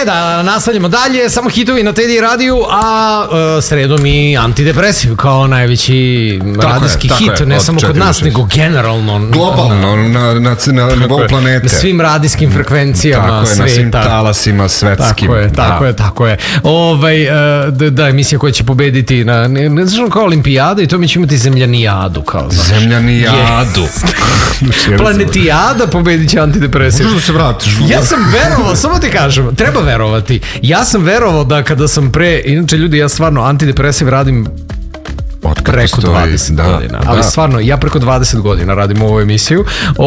da nastavljamo dalje, samo hitovi na Teddy radiju, a sredom i antidepresiv kao najveći radijski hit, ne samo kod nas, nego generalno. Globalno, na nivou planete. Na svim radijskim frekvencijama sveta. Na svim talasima svetskim. Tako je. Da, emisija koja će pobediti na, ne znam, kao olimpijada i to mi će imati zemljanijadu. Zemljanijadu. Planetijada pobedit će antidepresiv. Možeš da se vratiš? Ja sam verovao, samo ti kažem, treba verovati. Ja sam verovao da kada sam inače ljudi, ja stvarno antidepresiv radim preko 20 godina. Ali stvarno, ja preko 20 godina radim ovu emisiju.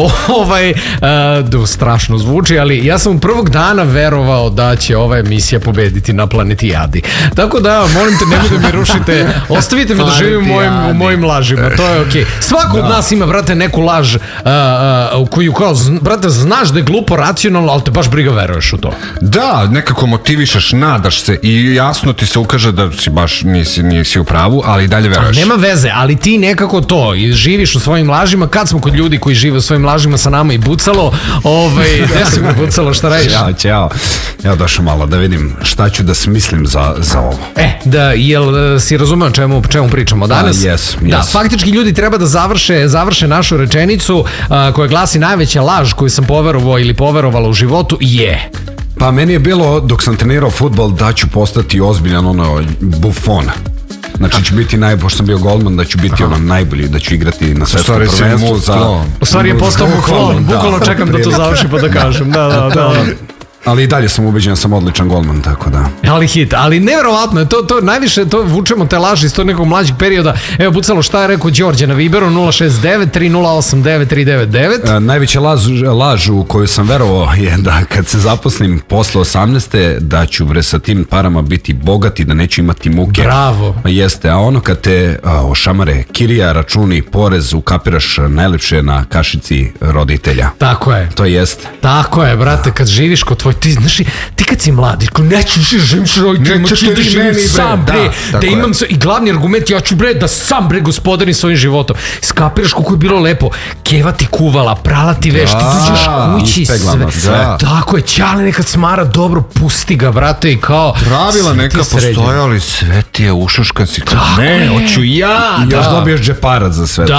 Strašno zvuči, ali ja sam prvog dana verovao da će ova emisija pobediti na Planetijadi. Tako da, molim te, nemoj da mi rušite. Ostavite me da živim u mojim lažima. To je okej. Svako od nas ima, brate, neku laž koju kao, brate, znaš da je glupo, racionalno, ali te baš briga, veruješ u to. Da, nekako motivišeš, nadaš se i jasno ti se ukaže da si baš nisi u pravu, ali i dalje veruješ. Nema veze, ali ti nekako to i živiš u svojim lažima. Kad smo kod ljudi koji žive u svojim lažima, sa nama i Bucalo. Gde si mi, Bucalo, šta radiš? Ćao. Ja došao malo da vidim šta ću da smislim za ovo. Jel si razumeo čemu pričamo danas? Yes. Da, faktički ljudi treba da završe našu rečenicu koja glasi: najveća laž koju sam poverovao ili poverovala u životu je... Pa meni je bilo, dok sam trenirao fudbal, da ću postati ozbiljan Buffon. Znači ću biti pošto sam bio golman, da ću biti najbolji, da ću igrati na svetskom prvenstvu. U stvari je postao Buffon, bukvalno čekam da to završi pa da kažem. Da. Ali i dalje sam ubeđen, sam odličan golman, tako da. Ali nevjerovatno je, to najviše, to vučemo te laži iz tog nekog mlađeg perioda. Evo, Bucalo, šta je rekao Đorđe na Viberu? 069-3089-399. Najveća laž u koju sam verovao je da kad se zaposlim posle 18. da ću sa tim parama biti bogati, da neću imati muke. Bravo. Jeste, a ono kad te ošamare kirija, računi, porez, ukapiraš najlepše na kašici roditelja. Tako je. To jeste. Tako je, brate, kad živiš kod tvoj, ti kad si mladi, nećeš živim s roditeljima, ću da živim sam, bre, da imam i glavni argument, ja ću, bre, da sam, bre, gospodarim svojim životom. Skapiraš koliko je bilo lepo, keva ti kuvala, prala ti veš, ti dođeš kući, sve. Tako je, ćale nekad smara, dobro, pusti ga, brate, i kao... Pravila neka postojali, sve ti je ušuškan si, kao, ne, hoću ja. I još dobiješ džeparac za sve to.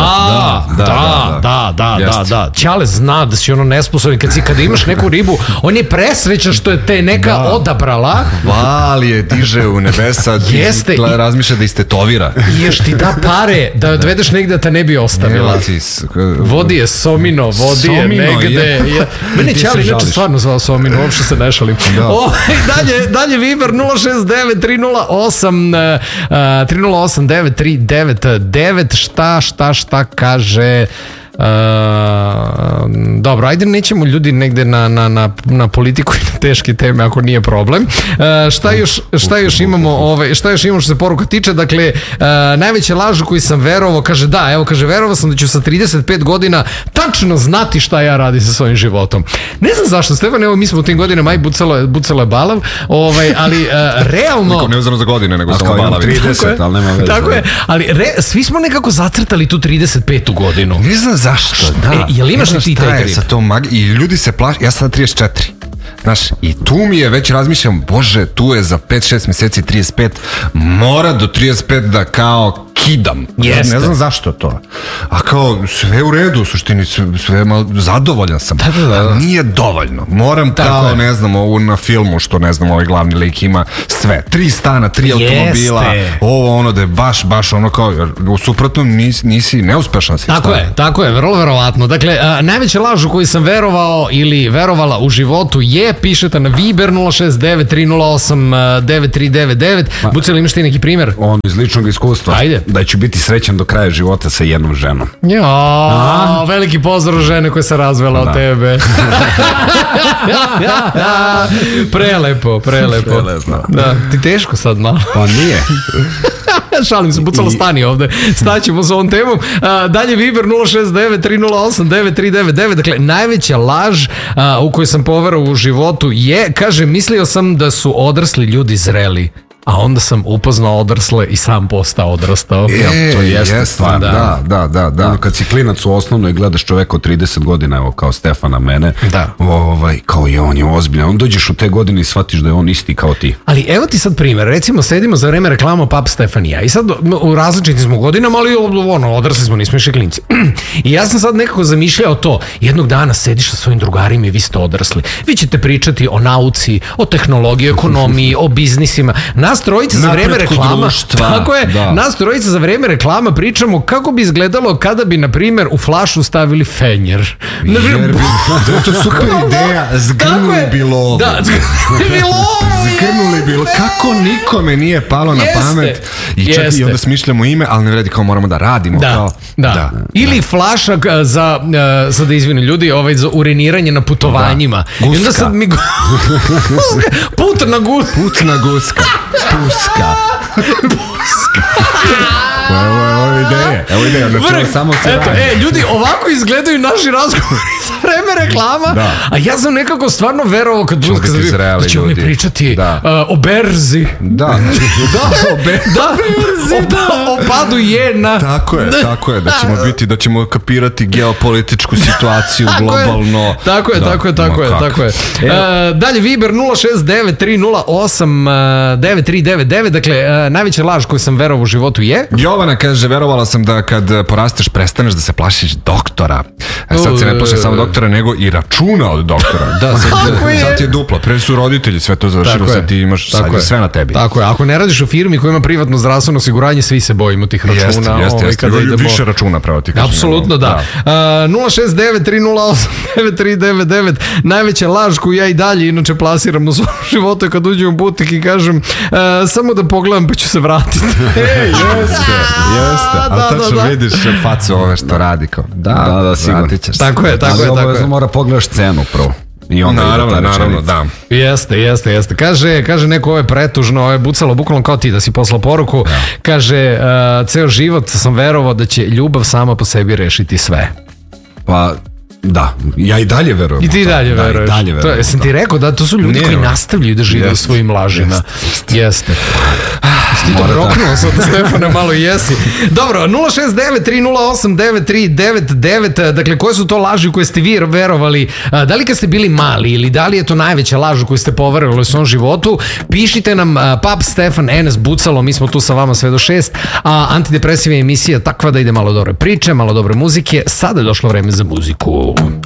Da. Ćale zna da si ono nesposoban, kada imaš neku ribu, on je presrećan što je te neka odabrala. Hvali je, diže u nebesa, razmišlja da istetovira. I još ti da pare da odvedeš negde da te ne bi ostavila. Vodi je Somino, negde. Mene Ćale inače stvarno zvao Somino, uopšte se ne šalim. Dalje Viber 069-308-939. Šta kaže... Dobro, ajde, nećemo ljudi negde na politiku i na teške teme ako nije problem. Šta još imamo što se poruka tiče? Dakle, najveća laž u koju sam verovao, kaže verovao sam da ću sa 35 godina tačno znati šta ja radim sa svojim životom. Ne znam zašto, Stefan, evo mi smo u tim godinama, aj Bucalo je balav, ali realno... Ne uzram za godine, nego samo balav. 30, ali nema veze. Tako je, ali svi smo nekako zacrtali tu 35. godinu. Ne znam zašto, Jel imaš ti taj grip? I ljudi se plaši, ja sam 34. Znaš, i tu mi je već razmišljam, bože, tu je za 5-6 meseci 35, mora do 35 da kao kidam. Ne znam zašto to. A kao, sve u redu, u suštini, sve zadovoljan sam. Da. Nije dovoljno. Moram kao, ne znam, ovo na filmu, što ne znam, ovaj glavni lik ima sve. 3 stana, 3 automobila, ovo ono da je baš ono kao, u suprotnom nisi neuspešan si. Tako je, vrlo verovatno. Dakle, najveća laž u koju sam verovao ili verovala u životu je, pišete na Viber 069-308-9399. Bucalo, imaš ti neki primjer? On iz ličnog iskustva. Ajde. Da ću biti srećan do kraja života sa jednom ženom. Veliki pozdrav žene koja se razvela od tebe. Prelepo. Da, ti teško sad malo. Pa nije. Šalim se, Bucalo, stani ovde. Staćemo sa ovom temom. Dalje Viber 069-308-9399. Dakle, najveća laž u kojoj sam poverovao u životu je, kaže, mislio sam da su odrasli ljudi zreli. a onda sam upoznao odrasle i sam postao odrastao. To jeste stvar. Da. Ono kad si klinac u osnovnoj gledaš čoveka od 30 godina, evo kao Stefana mene, kao je on je ozbiljan, on dođeš u te godine i shvatiš da je on isti kao ti. Ali evo ti sad primjer, recimo sedimo za vreme reklama Pap Stefanija i sad u različitim smo godinama, ali odrasli smo, nismo išli klinci. I ja sam sad nekako zamišljao to, jednog dana sediš sa svojim drugarima i vi ste odrasli. Vi ćete pričati o nauci, o tehnologiji, ekonomiji, o biznisima. Nas trojica za vreme reklama, tako je, nas trojica za vreme reklama pričamo kako bi izgledalo kada bi, na primjer, u flašu stavili fenjer. To je super ideja, zgrnuli bi lovu. Da, zgrnuli bi lovu. Kako nikome nije palo na pamet. I čak i onda smišljamo ime, ali ne vredi kao moramo da radimo. Da. Ili flaša za, sad da izvinu ljudi, za uriniranje na putovanjima. Guska. I onda sad mi... Putna guska. Puska. Evo ideja, samo se radi. Ljudi, ovako izgledaju naši razgovori za vreme reklama, a ja sam nekako stvarno verovao kad ćemo mi pričati o berzi. O padu jena. Tako je, da ćemo kapirati geopolitičku situaciju globalno. Tako je. Dalje, Viber 069-308-9399, dakle, najveća laž koju sam verovao u životu je... Jovana kaže, verovala sam da kad porasteš prestaneš da se plašiš doktora. Sad se ne plaši samo doktora, nego i računa od doktora. Sad ti je duplo, pre su roditelji sve to završilo, sad ti imaš, sad je sve na tebi. Tako je, ako ne radiš u firmi koja ima privatno zdravstveno osiguranje, svi se bojimo tih računa. Jeste, više računa pravo ti kažem. Apsolutno da. 069-308-9399, najveća laž koju ja i dalje inače plasiram u svom životu kad uđem u butik i kažem samo da pogledam pa ću se vratiti. Jeste, ali tačno vidiš facu ove što radi kao. Da, sigurno. Tako je. Ali obavezno mora pogledaš cenu prvo. Naravno, da. Jeste. Kaže neko, ovo je pretužno, ovo je bucalo bukvalno kao ti da si poslao poruku. Kaže, ceo život sam verovao da će ljubav sama po sebi rešiti sve. Pa... Da, ja i dalje verujem. I ti dalje veruješ. Sam ti rekao da to su ljudi koji nastavljaju da žive u svojim lažima. Jeste. Ti to roknuo sad, Stefane, malo i jesi. Dobro, 069-308-9399, dakle, koje su to laži u koje ste vi verovali? Da li kad ste bili mali ili da li je to najveća laž u koju ste poverovali u svom životu? Pišite nam, Pap Stefan, Enes Bucalo, mi smo tu sa vama sve do 6, a antidepresiva emisija takva da ide malo dobre priče, malo dobre muzike. Sada je došlo vreme za muziku.